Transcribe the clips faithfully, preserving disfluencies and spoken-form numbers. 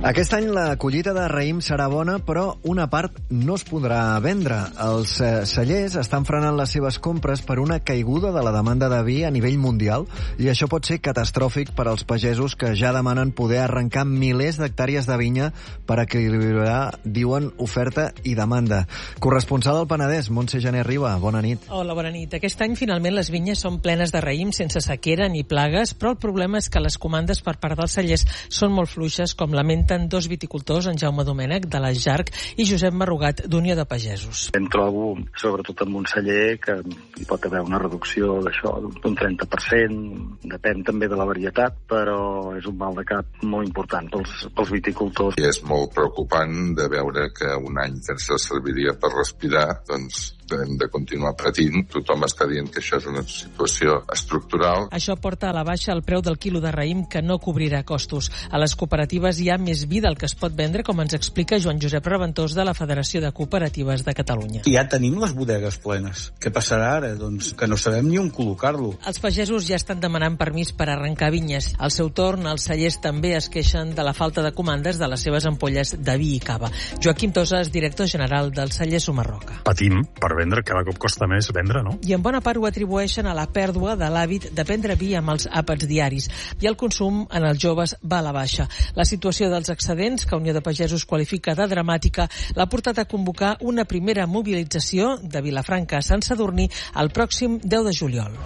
Aquest any la collita de raïm serà bona, però una part no es podrà vendre. Els eh, cellers estan frenant les seves compres per una caiguda de la demanda de vi a nivell mundial i això pot ser catastròfic per als pagesos que ja demanen poder arrencar milers d'hectàrees de vinya per equilibrar, diuen, oferta i demanda. Corresponsal al Penedès, Montse Jané Riba, bona nit. Hola, bona nit. Aquest any finalment les vinyes són plenes de raïm sense sequera ni plagues, però el problema és que les comandes per part dels cellers són molt fluixes, com lamenta dos viticultors, en Jaume Domènech, de l'As Llarg, i Josep Marrugat, d'Unió de Pagesos. Em trobo, sobretot amb un celler, que hi pot haver una reducció d'això d'un trenta per cent, depèn també de la varietat, però és un mal de cap molt important pels, pels viticultors. I és molt preocupant de veure que un any que ens serviria per respirar, doncs hem de continuar patint. Tothom està dient que això és una situació estructural. Això porta a la baixa el preu del quilo de raïm, que no cobrirà costos. A les cooperatives hi ha més vi del que es pot vendre, com ens explica Joan Josep Reventós, de la Federació de Cooperatives de Catalunya. Ja tenim les bodegues plenes. Què passarà ara? Doncs que no sabem ni on col·locar-lo. Els pagesos ja estan demanant permís per arrencar vinyes. Al seu torn, els cellers també es queixen de la falta de comandes de les seves ampolles de vi i cava. Joaquim Tosas, director general del celler Sumarroca. Patim per vendre, cada cop costa més vendre, no? I en bona part ho atribueixen a la pèrdua de l'hàbit de prendre vi amb els àpats diaris i el consum en els joves va a la baixa. La situació dels excedents, que Unió de Pagesos qualifica de dramàtica, l'ha portat a convocar una primera mobilització de Vilafranca a Sant Sadurní el pròxim deu de juliol.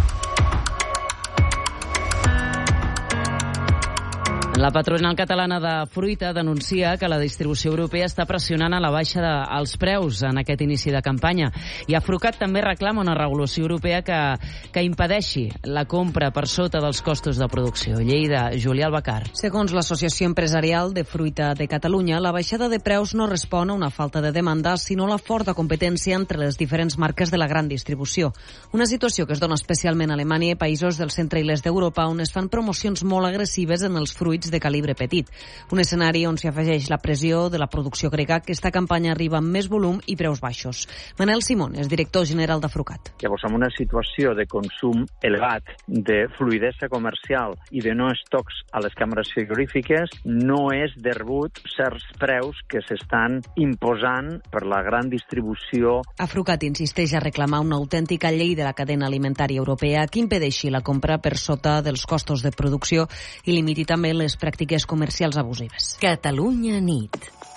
La patronal catalana de fruita denuncia que la distribució europea està pressionant a la baixa dels preus en aquest inici de campanya. I Afrucat també reclama una regulació europea que, que impedeixi la compra per sota dels costos de producció. Lleida, Julià Albacar. Segons l'Associació Empresarial de Fruita de Catalunya, la baixada de preus no respon a una falta de demanda, sinó a la forta competència entre les diferents marques de la gran distribució. Una situació que es dona especialment a Alemanya i països del centre i l'est d'Europa, on es fan promocions molt agressives en els fruits de calibre petit. Un escenari on s'hi afegeix la pressió de la producció grega, que aquesta campanya arriba amb més volum i preus baixos. Manel Simón és director general d'Afrucat. Llavors, en una situació de consum elevat, de fluidesa comercial i de no estocs a les càmeres frigorífiques, no és de rebut certs preus que s'estan imposant per la gran distribució. Afrucat insisteix a reclamar una autèntica llei de la cadena alimentària europea que impedeixi la compra per sota dels costos de producció i limiti també les pràctiques comercials abusives. Catalunya nit.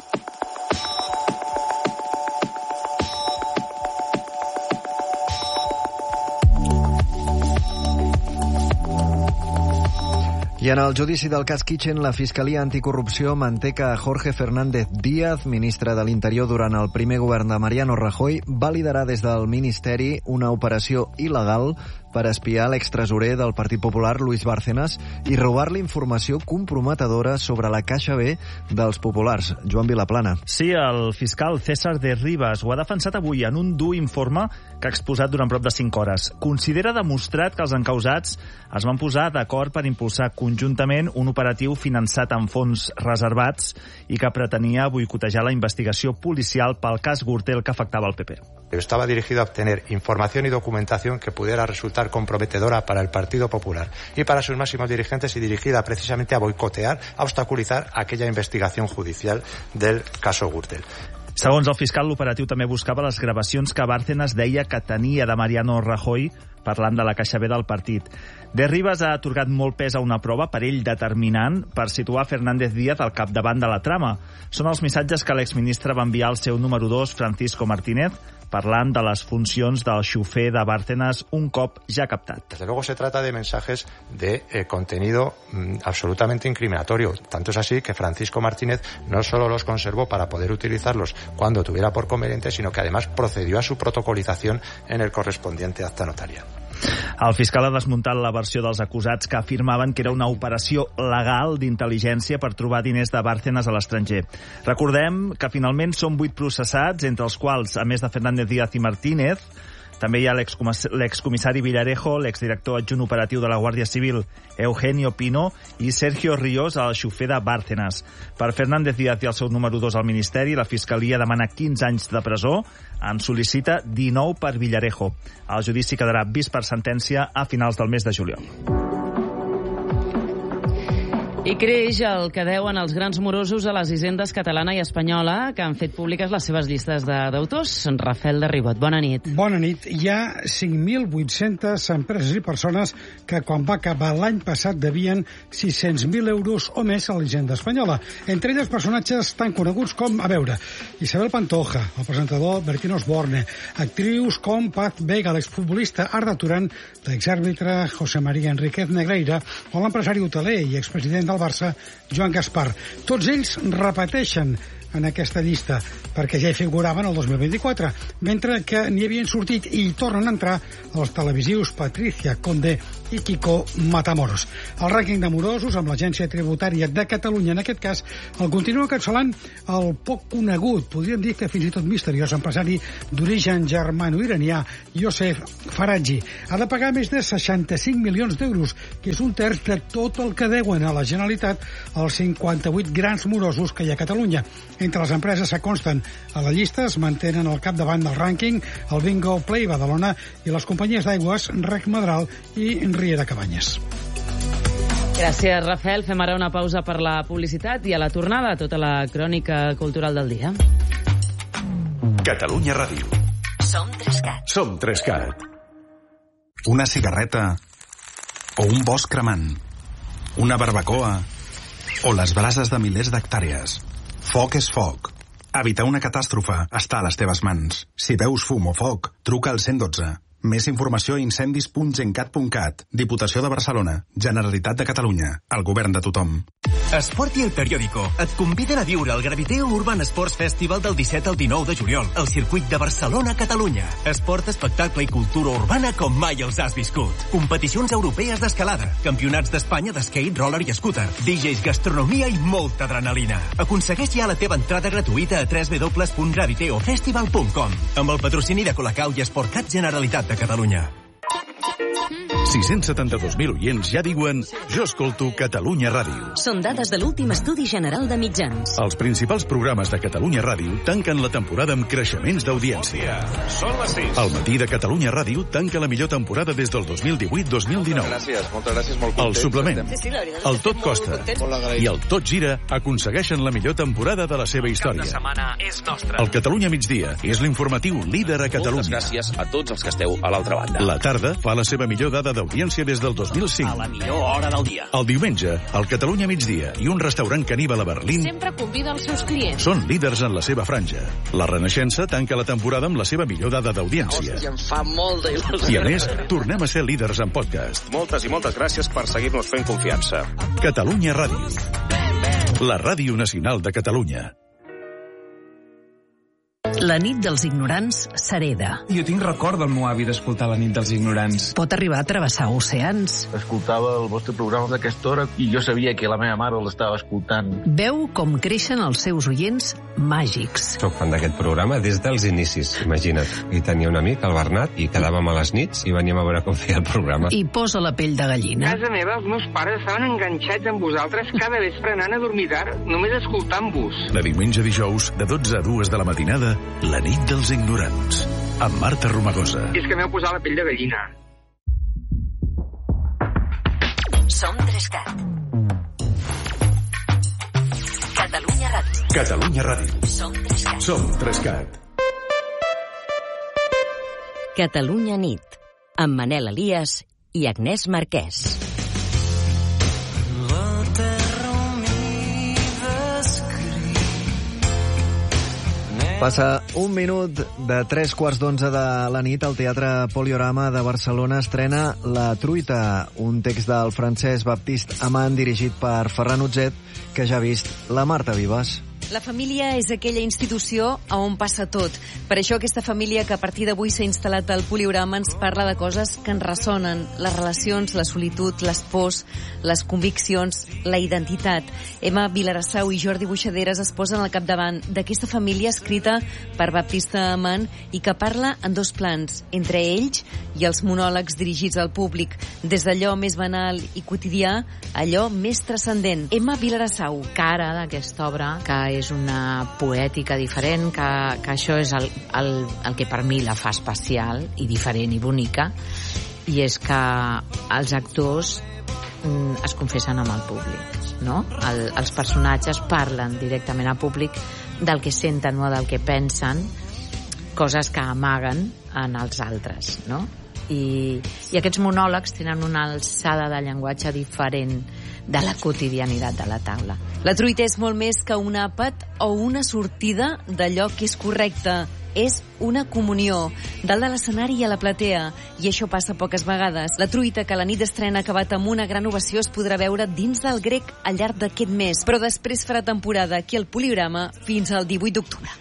I en el judici del cas Kitchen, la Fiscalia Anticorrupció manté que Jorge Fernández Díaz, ministre de l'Interior durant el primer govern de Mariano Rajoy, va liderar des del Ministeri una operació il·legal per espiar l'extresorer del Partit Popular, Luis Bárcenas, i robar-li informació comprometedora sobre la Caixa B dels populars. Joan Vilaplana. Sí, el fiscal César de Rivas ho ha defensat avui en un dur informe que ha exposat durant prop de cinc hores. Considera demostrat que els encausats es van posar d'acord per impulsar conjuntament un operatiu finançat amb fons reservats i que pretenia boicotejar la investigació policial pel cas Gürtel que afectava el P P. Estaba dirigido a obtener información y documentación que pudiera resultar comprometedora para el Partido Popular y para sus máximos dirigentes y dirigida precisamente a boicotear, a obstaculizar aquella investigación judicial del caso Gürtel. Segons el fiscal, l'operatiu també buscava les gravacions que Bárcenas deia que tenia de Mariano Rajoy parlant de la Caixa B del partit. De Rivas ha atorgat molt pes a una prova, per ell determinant, per situar Fernández Díaz al capdavant de la trama. Són els missatges que l'exministre va enviar al seu número dos, Francisco Martínez, parlant de les funcions del xofer de Bárcenas un cop ja captat. Desde luego se trata de mensajes de eh, contenido mm, absolutamente incriminatorio. Tanto es así que Francisco Martínez no solo los conservó para poder utilizarlos cuando tuviera por conveniente, sino que además procedió a su protocolización en el correspondiente acta notarial. El fiscal ha desmuntat la versió dels acusats que afirmaven que era una operació legal d'intel·ligència per trobar diners de Bárcenas a l'estranger. Recordem que finalment són vuit processats, entre els quals, a més de Fernández Díaz i Martínez, també hi ha l'excomissari Villarejo, l'exdirector adjunt operatiu de la Guàrdia Civil, Eugenio Pino, i Sergio Ríos, el xofer de Bárcenas. Per Fernández Díaz i el seu número dos al Ministeri, la Fiscalia demana quinze anys de presó, en sol·licita dinou per Villarejo. El judici quedarà vist per sentència a finals del mes de juliol. I creix el que deuen els grans morosos a les hisendes catalana i espanyola, que han fet públiques les seves llistes de deutors. Rafael de Ribot, bona nit. Bona nit. Hi ha cinc mil vuit-centes empreses i persones que quan va acabar l'any passat devien sis-cents mil euros o més a la hisenda espanyola. Entre elles personatges tan coneguts com, a veure, Isabel Pantoja, el presentador Bertín Osborne, actrius com Paz Vega, l'exfutbolista Arda Turán, l'exàrbitre José María Enríquez Negreira o l'empresari hoteler i expresident del Barça, Joan Gaspar. Tots ells repeteixen en aquesta llista, perquè ja hi figuraven el dos mil vint-i-quatre, mentre que n'hi havien sortit i hi tornen a entrar els televisius Patricia Conde i Kiko Matamoros. El rànquing de morosos, amb l'Agència Tributària de Catalunya, en aquest cas, el continua encapçalant el poc conegut, podríem dir que fins i tot misteriós, empresari d'origen germano-iranià, Youssef Faraji. Ha de pagar més de seixanta-cinc milions d'euros, que és un terç de tot el que deuen a la Generalitat els cinquanta-vuit grans morosos que hi ha a Catalunya. Entre les empreses que consten a la llista es mantenen al capdavant del rànquing el Bingo Play Badalona i les companyies d'aigües Rec Madral i Riera Cabanyes. Gràcies, Rafael. Fem ara una pausa per la publicitat i a la tornada tota la crònica cultural del dia. Catalunya Ràdio. Som Trescat. Som Trescat. Una cigarreta o un bosc cremant, una barbacoa o les brases de milers d'hectàrees. Foc és foc. Evitar una catàstrofe està a les teves mans. Si veus fum o foc, truca al cent dotze. Més informació a incendis punt gencat punt cat. Diputació de Barcelona. Generalitat de Catalunya. El govern de tothom. Esport i El Periódico et conviden a viure el Graviteo Urban Sports Festival del disset al dinou de juliol al circuit de Barcelona, Catalunya. Esport, espectacle i cultura urbana com mai els has viscut. Competicions europees d'escalada, campionats d'Espanya d'skate, roller i scooter, D Js, gastronomia i molta adrenalina. Aconsegueix ja la teva entrada gratuïta a w w w punt graviteo festival punt com amb el patrocini de Colacau i Esportcat Generalitat de Catalunya. sis-cents setanta-dos mil oients ja diuen jo escolto Catalunya Ràdio. Són dades de l'últim estudi general de mitjans. Els principals programes de Catalunya Ràdio tanquen la temporada amb creixements d'audiència. Són les sis. El matí de Catalunya Ràdio tanca la millor temporada des del dos mil divuit dos mil dinou. Moltes gràcies, moltes gràcies, molt El contents. suplement, Sí, sí, la veritat, el estem Tot Costa molt agraïts. i el Tot Gira aconsegueixen la millor temporada de la seva història. setmana és nostre. El Catalunya Migdia és l'informatiu líder a Catalunya. Moltes gràcies a tots els que esteu a l'altra banda. La tarda fa la seva millor dada d'audiència des del dos mil cinc. A la millor hora del dia. El diumenge, el Catalunya Migdia i un restaurant caníbal a Berlín Sempre convida els seus clients. són líders en la seva franja. La Renaixença tanca la temporada amb la seva millor dada d'audiència. Hòstia, em fa molta il·lusió. I a més, tornem a ser líders en podcast. Moltes i moltes gràcies per seguir-nos fent confiança. Catalunya Ràdio. La Ràdio Nacional de Catalunya. La nit dels ignorants s'hereda. Jo tinc record del meu avi d'escoltar La nit dels ignorants. Pot arribar a travessar oceans. Escoltava el vostre programa d'aquesta hora i jo sabia que la meva mare l'estava escoltant. Veu com creixen els seus oients màgics. Soc fan d'aquest programa des dels inicis, imagina't. I tenia un amic, el Bernat, i quedàvem a les nits i veníem a veure com feia el programa. I posa la pell de gallina. A casa meva els meus pares estaven enganxats amb vosaltres cada vespre anant a dormir tard, només escoltant-vos. De diumenge a dijous, de dotze a dues de la matinada, La nit dels ignorants, amb Marta Romagosa. És que m'heu posat la pell de gallina. Som Trescat. Catalunya Ràdio. Catalunya Ràdio. Som Trescat. Som Trescat. Catalunya nit. Amb Manel Elias i Agnès Marquès. Passa un minut de tres quarts d'onze de la nit. Al Teatre Poliorama de Barcelona estrena La truita, un text del francès Baptiste Amand dirigit per Ferran Utzet, que ja ha vist la Marta Vives. La família és aquella institució a on passa tot. Per això aquesta família que a partir d'avui s'ha instal·lat al Poliorama ens parla de coses que ens ressonen, les relacions, la solitud, les pors, les conviccions, la identitat. Emma Vilarassau i Jordi Buixaderes es posen al capdavant d'aquesta família escrita per Baptiste Amand i que parla en dos plans, entre ells i els monòlegs dirigits al públic, des d'allò més banal i quotidià a allò més transcendent. Emma Vilarassau. Cara d'aquesta obra, que és una poètica diferent, que, que això és el, el, el que per mi la fa especial i diferent i bonica, i és que els actors mm, es confessen amb el públic, no? El, els personatges parlen directament al públic del que senten o del que pensen, coses que amaguen en els altres, no? I, i aquests monòlegs tenen una alçada de llenguatge diferent de la quotidianitat de la taula. La truita és molt més que un àpat o una sortida d'allò que és correcte. És una comunió, dalt de l'escenari i a la platea, i això passa poques vegades. La truita, que la nit d'estrena ha acabat amb una gran ovació, es podrà veure dins del Grec al llarg d'aquest mes, però després farà temporada aquí al Poligrama fins al divuit d'octubre.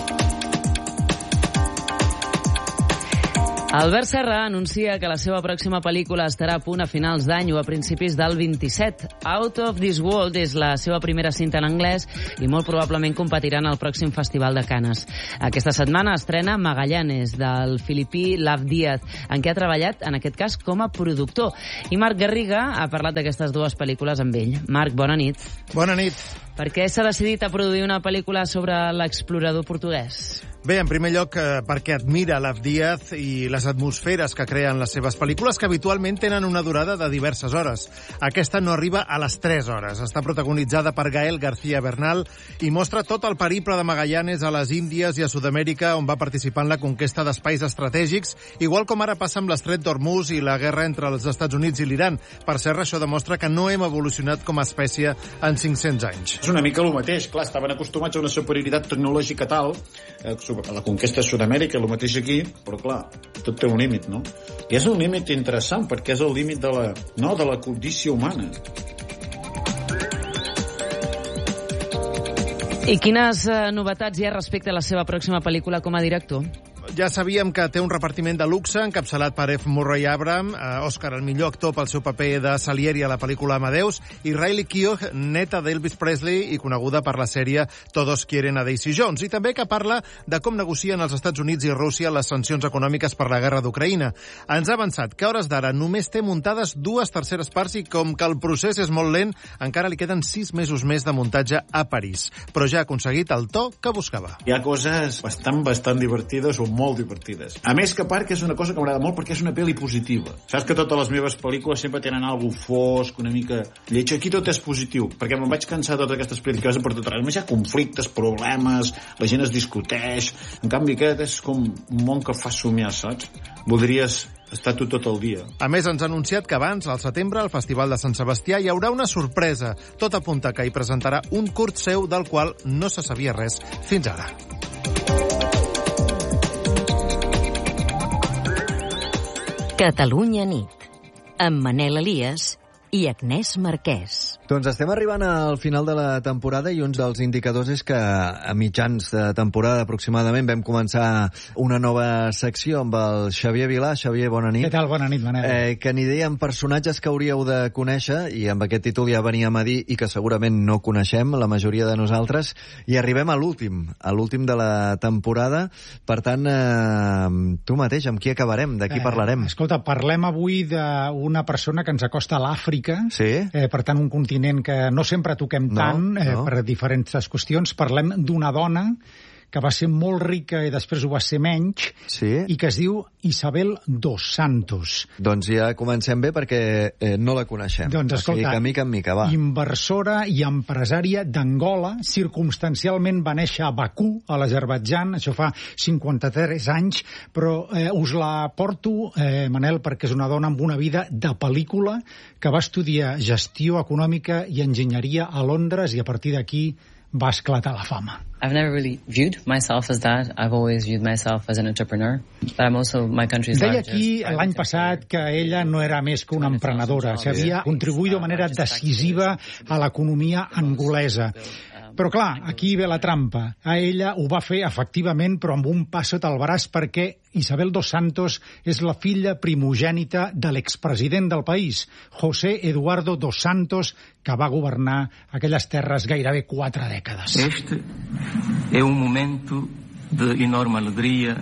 Albert Serra anuncia que la seva pròxima pel·lícula estarà a punt a finals d'any o a principis del vint-i-set. Out of This World és la seva primera cinta en anglès i molt probablement competirà en el pròxim Festival de Canes. Aquesta setmana estrena Magallanes, del filipí Lav Díaz, en què ha treballat, en aquest cas, com a productor. I Marc Garriga ha parlat d'aquestes dues pel·lícules amb ell. Marc, bona nit. Bona nit. Per què s'ha decidit a produir una pel·lícula sobre l'explorador portuguès? Bé, en primer lloc, eh, perquè admira Lav Díaz i les atmosferes que creen les seves pel·lícules, que habitualment tenen una durada de diverses hores. Aquesta no arriba a les tres hores. Està protagonitzada per Gael García Bernal i mostra tot el periple de Magallanes a les Índies i a Sud-amèrica, on va participar en la conquesta d'espais estratègics, igual com ara passa amb l'estret d'Hormuz i la guerra entre els Estats Units i l'Iran. Per cert, això demostra que no hem evolucionat com a espècie en cinc-cents anys. És una mica el mateix. Clar, estaven acostumats a una superioritat tecnològica tal, eh, a la conquesta de Sud-amèrica, el mateix aquí, però clar, tot té un límit, no? I és un límit interessant, perquè és el límit de la, no, de la codícia humana. I quines eh, novetats hi ha respecte a la seva pròxima pel·lícula com a director? Ja sabíem que té un repartiment de luxe encapçalat per F. Murray Abraham, eh, Òscar el millor actor pel seu paper de Salieri a la pel·lícula Amadeus, i Riley Keough, neta d'Elvis Presley i coneguda per la sèrie Todos quieren a Daisy Jones, i també que parla de com negocien els Estats Units i Rússia les sancions econòmiques per la guerra d'Ucraïna. Ens ha avançat que a hores d'ara només té muntades dues terceres parts i com que el procés és molt lent, encara li queden sis mesos més de muntatge a París. Però ja ha aconseguit el to que buscava. Hi ha coses bastant, bastant divertides o molt divertides. A més, que a part que és una cosa que m'agrada molt perquè és una pel·li positiva. Saps que totes les meves pel·lícules sempre tenen algo fosc, una mica lleig. Aquí tot és positiu, perquè me'n vaig cansar de totes aquestes pel·lis que vas a per tot arreu. Només hi ha conflictes, problemes, la gent es discuteix. En canvi, aquest és com un món que fa somiar, saps? Voldries estar tu tot el dia. A més, ens ha anunciat que abans, al setembre, al Festival de Sant Sebastià, hi haurà una sorpresa. Tot apunta que hi presentarà un curt seu del qual no se sabia res fins ara. Catalunya nit, amb Manel Elias i Agnès Marquès. Doncs estem arribant al final de la temporada i un dels indicadors és que a mitjans de temporada aproximadament vam començar una nova secció amb el Xavier Vilà. Xavier, bona nit. Què tal? Bona nit, Manel. Eh, que n'hi deien personatges que hauríeu de conèixer, i amb aquest títol ja veníem a dir i que segurament no coneixem, la majoria de nosaltres, i arribem a l'últim, a l'últim de la temporada. Per tant, eh, tu mateix, amb qui acabarem? De qui eh, parlarem? Escolta, parlem avui d'una persona que ens acosta a l'Àfrica, sí? eh, per tant, un continent que no sempre toquem no, tant eh, no. per diferents qüestions. Parlem d'una dona que va ser molt rica i després ho va ser menys, sí? I que es diu Isabel dos Santos. Doncs ja comencem bé perquè eh, no la coneixem. Doncs escolta, o sigui que mica en mica, va. Inversora i empresària d'Angola, circumstancialment va néixer a Bakú, a l'Azerbaidjan, això fa cinquanta-tres anys, però eh, us la porto, eh, Manel, perquè és una dona amb una vida de pel·lícula que va estudiar gestió econòmica i enginyeria a Londres i a partir d'aquí va esclatar la fama. I've never really viewed myself as that. I've always viewed myself as an entrepreneur. But I'm also my country's Deia largest. aquí l'any passat que ella no era més que una emprenedora, s'havia contribuït de manera decisiva a l'economia angolesa. Però clar, aquí ve la trampa. A ella ho va fer efectivament, però amb un pas sota el braç, perquè Isabel dos Santos és la filla primogènita de l'expresident del país, José Eduardo dos Santos, que va governar aquelles terres gairebé quatre dècades. Este é um momento de enorme alegria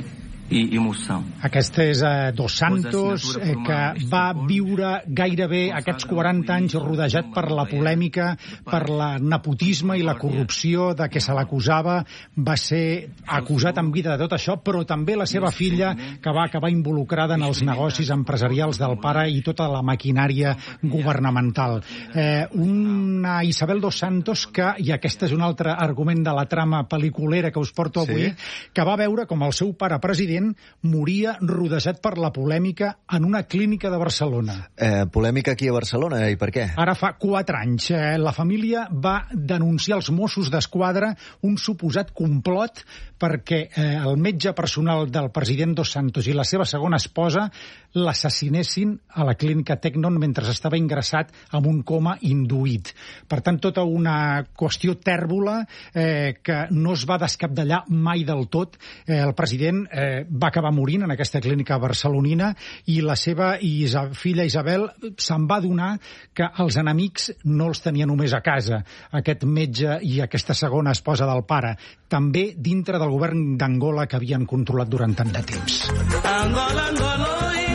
e emoção. Aquest és eh, Dos Santos, eh, que va viure gairebé aquests quaranta anys rodejat per la polèmica, per la nepotisme i la corrupció de què se l'acusava. Va ser acusat en vida de tot això, però també la seva filla, que va acabar involucrada en els negocis empresarials del pare i tota la maquinària governamental. Eh, una Isabel Dos Santos que, i aquest és un altre argument de la trama pel·liculera que us porto avui, sí? Que va veure com el seu pare president moria rodejat per la polèmica en una clínica de Barcelona. Eh, polèmica aquí a Barcelona, i per què? Ara fa quatre anys. Eh, la família va denunciar als Mossos d'Esquadra un suposat complot perquè eh, el metge personal del president Dos Santos i la seva segona esposa l'assassinessin a la clínica Tecnon mentre estava ingressat amb un coma induït. Per tant, tota una qüestió tèrbola eh, que no es va descapdallar mai del tot. Eh, el president eh, va acabar morint en aquesta clínica barcelonina i la seva Isa, filla Isabel se'n va adonar que els enemics no els tenia només a casa, aquest metge i aquesta segona esposa del pare, també dintre del govern d'Angola que havien controlat durant tant de temps. Angola, Angola,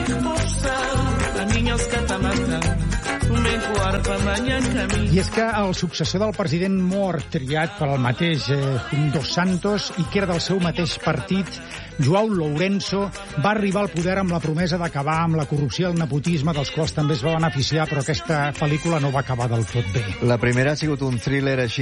a minha os catamatã. I és que el successor del president mort, triat per el mateix eh, Dos Santos i que era del seu mateix partit, João Lourenço, va arribar al poder amb la promesa d'acabar amb la corrupció i el nepotisme, dels quals també es va beneficiar, però aquesta pel·lícula no va acabar del tot bé. La primera ha sigut un thriller així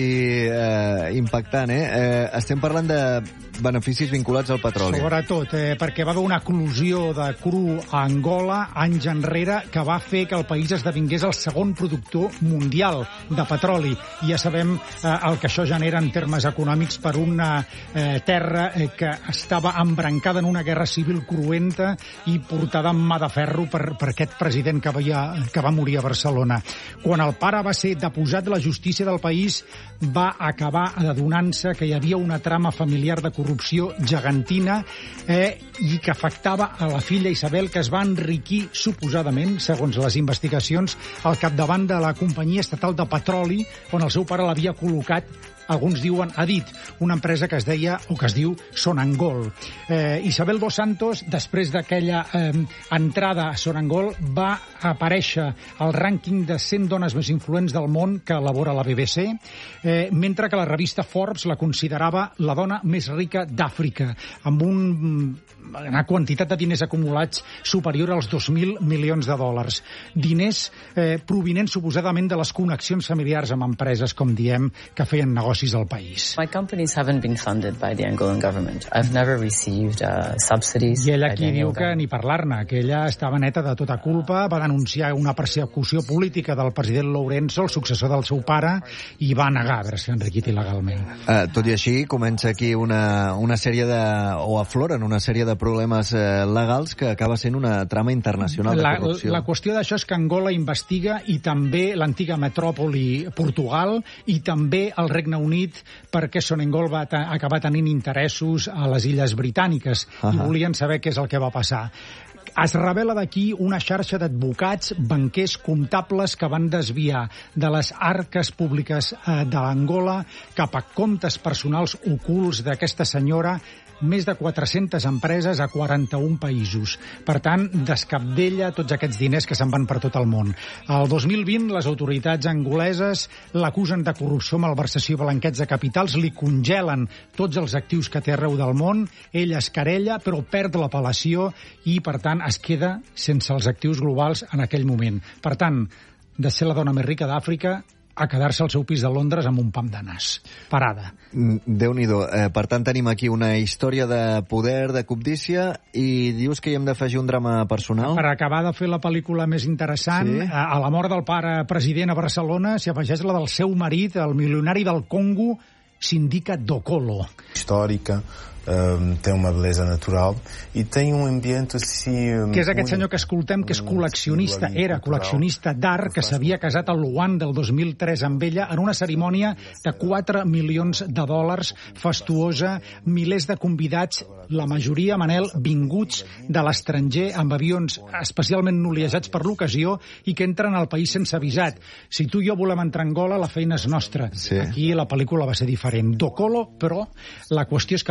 eh, impactant, eh? eh? Estem parlant de beneficis vinculats al petroli. Sobretot, eh, perquè va haver una eclosió de cru a Angola anys enrere que va fer que el país esdevingués el segon productor mundial de petroli. I ja sabem eh, el que això genera en termes econòmics per una eh, terra eh, que estava embrancada en una guerra civil cruenta i portada amb mà de ferro per, per aquest president que, havia, que va morir a Barcelona. Quan el pare va ser deposat, la justícia del país va acabar adonant-se que hi havia una trama familiar de corrupció gegantina eh, i que afectava a la filla Isabel, que es va enriquir suposadament, segons les investigacions, al capdavant de la companyia estatal de petroli, on el seu pare l'havia col·locat, alguns diuen, ha dit, una empresa que es deia, o que es diu, Sonangol. Eh, Isabel Dos Santos, després d'aquella eh, entrada a Sonangol, va aparèixer al rànquing de cent dones més influents del món que elabora la B B C, eh, mentre que la revista Forbes la considerava la dona més rica d'Àfrica, amb un, una quantitat de diners acumulats superior als dos mil milions de dòlars. Diners eh, provinents suposadament de les connexions familiars amb empreses, com diem, que feien negocis al país. My companies haven't been funded by the Angolan government. I've never received uh, subsidies. I ella aquí diu que ni parlar-ne, que ella estava neta de tota culpa, va denunciar una persecució política del president Lourenço, el successor del seu pare, i va negar haver-se enriquit il·legalment. Uh, tot i així, comença aquí una, una sèrie de... o afloren una sèrie de problemes eh, legals que acaba sent una trama internacional de corrupció. La, la qüestió d'això és que Angola investiga, i també l'antiga metròpoli Portugal, i també el Regne Unit, perquè Sonangol va acabar tenint interessos a les Illes Britàniques, uh-huh. i volien saber què és el que va passar. Es revela d'aquí una xarxa d'advocats, banquers, comptables que van desviar de les arques públiques eh, d'Angola cap a comptes personals ocults d'aquesta senyora més de quatre-centes empreses a quaranta-un països. Per tant, descapdella tots aquests diners que se'n van per tot el món. El dos mil vint, les autoritats angoleses l'acusen de corrupció, malversació i blanqueig de capitals, li congelen tots els actius que té arreu del món, ell es querella, però perd l'apel·lació i, per tant, es queda sense els actius globals en aquell moment. Per tant, de ser la dona més rica d'Àfrica a quedar-se al seu pis de Londres amb un pam de nas. Parada. Déu-n'hi-do. Eh, per tant, tenim aquí una història de poder, de cobdícia, i dius que hi hem d'afegir un drama personal? Per acabar de fer la pel·lícula més interessant, sí? a, a la mort del pare president a Barcelona s'hi afegeix la del seu marit, el milionari del Congo, Sindika Dokolo. Històrica, Um, té una bellesa natural i té un ambient així... Um, que és aquest senyor que escoltem, que és col·leccionista, era col·leccionista d'art, que s'havia casat al Luan del dos mil tres amb ella en una cerimònia de quatre milions de dòlars, fastuosa, milers de convidats, la majoria, Manel, vinguts de l'estranger amb avions especialment noliejats per l'ocasió i que entren al país sense avisat. Si tu i jo volem entrar a Angola, la feina és nostra. Sí. Aquí la pel·lícula va ser diferent. Dokolo, però, la qüestió és que va morir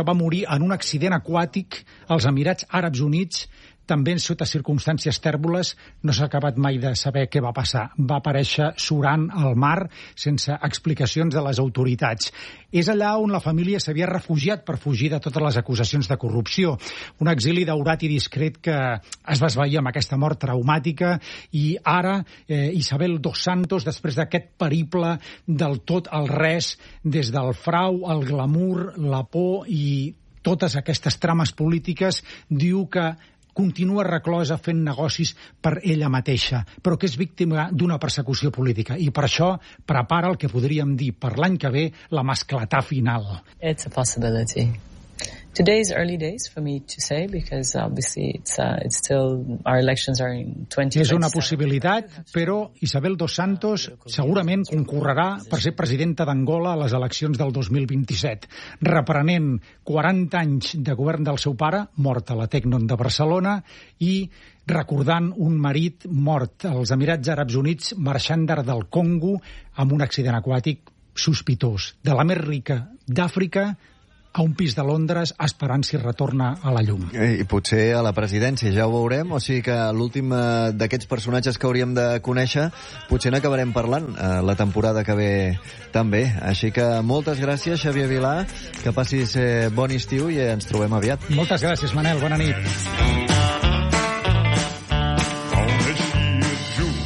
en un accident aquàtic als Emirats Àrabs Units, també sota circumstàncies tèrboles, no s'ha acabat mai de saber què va passar. Va aparèixer surant al mar sense explicacions de les autoritats. És allà on la família s'havia refugiat per fugir de totes les acusacions de corrupció. Un exili daurat i discret que es va esvair amb aquesta mort traumàtica, i ara eh, Isabel dos Santos, després d'aquest periple del tot al res, des del frau, el glamour, la por i totes aquestes trames polítiques, diu que continua reclosa fent negocis per ella mateixa, però que és víctima d'una persecució política, i per això prepara el que podríem dir per l'any que ve la mascletà final. It's a possibility. Today's early days for me to say, because obviously it's, uh, it's still, our elections are in twenty twenty-seven. És una possibilitat, però Isabel dos Santos segurament concorrerà per ser presidenta d'Angola a les eleccions del dos mil vint-i-set, reprenent quaranta anys de govern del seu pare, mort a la Tecnon de Barcelona, i recordant un marit mort als Emirats Àrabs Units marxant del Congo amb un accident aquàtic sospitós, de la més rica d'Àfrica a un pis de Londres esperant si retorna a la llum. I potser a la presidència, ja ho veurem. O sigui que l'últim d'aquests personatges que hauríem de conèixer potser n'acabarem parlant eh, la temporada que ve també. Així que moltes gràcies, Xavier Vilà, que passis eh, bon estiu i ens trobem aviat. Moltes gràcies, Manel, bona nit.